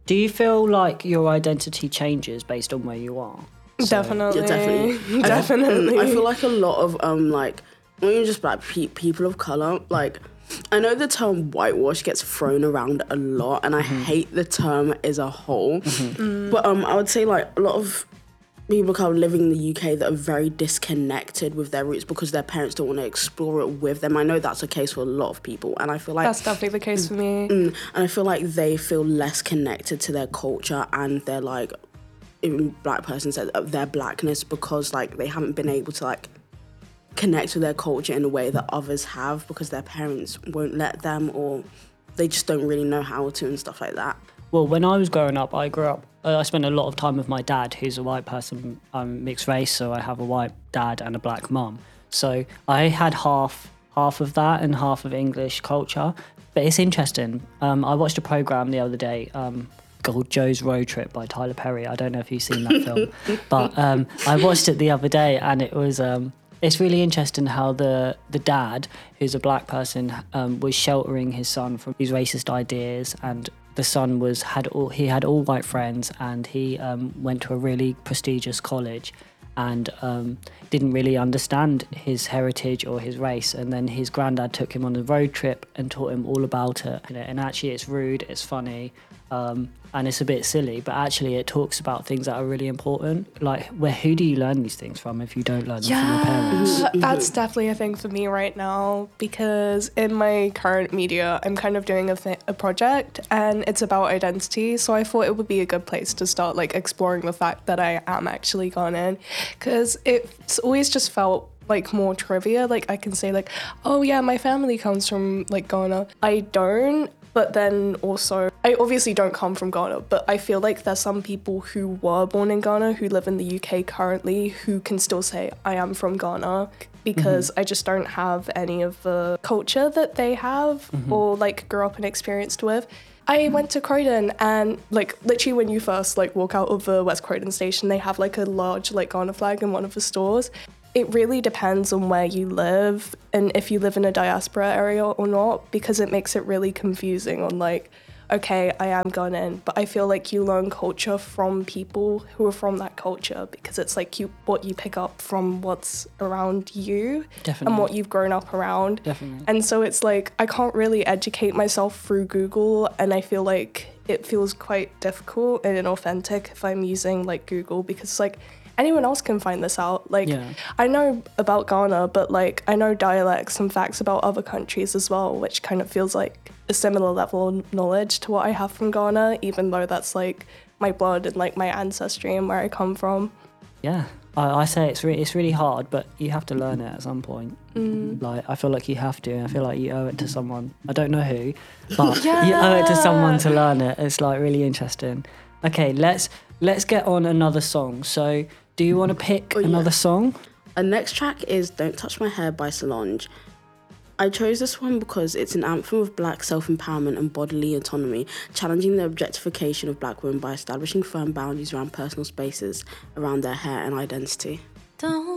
Do you feel like your identity changes based on where you are? Definitely. Yeah, definitely. Definitely. I feel like a lot of like when you're just like people of color, like I know the term whitewash gets thrown around a lot, and I hate the term as a whole. But I would say like a lot of people of color living in the UK that are very disconnected with their roots because their parents don't want to explore it with them. I know that's the case for a lot of people, and I feel like That's definitely the case for me. and I feel like they feel less connected to their culture and their like, even black person said their blackness because like they haven't been able to like connect with their culture in a way that others have because their parents won't let them or they just don't really know how to and stuff like that. Well, when I was growing up, I spent a lot of time with my dad, who's a white person. I'm mixed race, so I have a white dad and a black mum. So I had half of that and half of English culture. But it's interesting. I watched a programme the other day called Joe's Road Trip by Tyler Perry. I don't know if you've seen that film. But I watched it the other day, and it was... it's really interesting how the dad, who's a black person, was sheltering his son from these racist ideas, and the son had all white friends, and he went to a really prestigious college and didn't really understand his heritage or his race. And then his granddad took him on a road trip and taught him all about it. And actually it's rude, it's funny, and it's a bit silly, but actually it talks about things that are really important. Like, who do you learn these things from if you don't learn them from your parents? That's definitely a thing for me right now, because in my current media, I'm kind of doing a project, and it's about identity. So I thought it would be a good place to start like exploring the fact that I am actually Ghanaian, because it's always just felt like more trivia. Like I can say like, oh yeah, my family comes from like Ghana. I don't. But then also, I obviously don't come from Ghana, but I feel like there's some people who were born in Ghana who live in the UK currently who can still say, I am from Ghana, because I just don't have any of the culture that they have or like grew up and experienced with. I went to Croydon, and like literally when you first like walk out of the West Croydon station, they have like a large like Ghana flag in one of the stores. It really depends on where you live and if you live in a diaspora area or not, because it makes it really confusing on like, okay, I am Ghanaian, but I feel like you learn culture from people who are from that culture, because it's like what you pick up from what's around you. Definitely. And what you've grown up around. Definitely. And so it's like, I can't really educate myself through Google, and I feel like it feels quite difficult and inauthentic if I'm using like Google, because like, anyone else can find this out. Like, I know about Ghana, but like I know dialects and facts about other countries as well, which kind of feels like a similar level of knowledge to what I have from Ghana, even though that's like my blood and like my ancestry and where I come from. Yeah, I say it's really hard, but you have to learn it at some point. Like, I feel like you have to. I feel like you owe it to someone. I don't know who, but you owe it to someone to learn it. It's like really interesting. Okay, let's get on another song. So, do you want to pick another song? Our next track is Don't Touch My Hair by Solange. I chose this one because it's an anthem of black self-empowerment and bodily autonomy, challenging the objectification of black women by establishing firm boundaries around personal spaces around their hair and identity. Don't